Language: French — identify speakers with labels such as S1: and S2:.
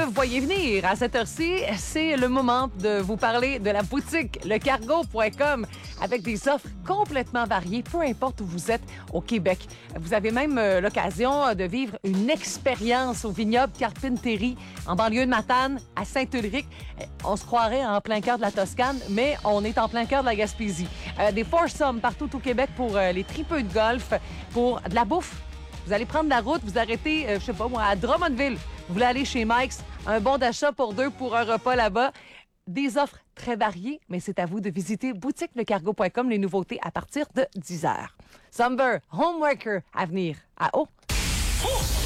S1: me voyez venir à cette heure-ci, c'est le moment de vous parler de la boutique lecargo.com avec des offres complètement variées, peu importe où vous êtes au Québec. Vous avez même l'occasion de vivre une expérience au vignoble Carpinterie en banlieue de Matane, à Saint-Ulrich. On se croirait en plein cœur de la Toscane, mais on est en plein cœur de la Gaspésie. Des foursomes partout au Québec pour les tripeux de golf, pour de la bouffe. Vous allez prendre la route, vous arrêtez, je sais pas moi, à Drummondville. Vous voulez aller chez Mike's, un bon d'achat pour 2 pour un repas là-bas. Des offres très variées, mais c'est à vous de visiter boutiquelecargo.com, les nouveautés à partir de 10h. Summer, Homeworker à venir. À haut.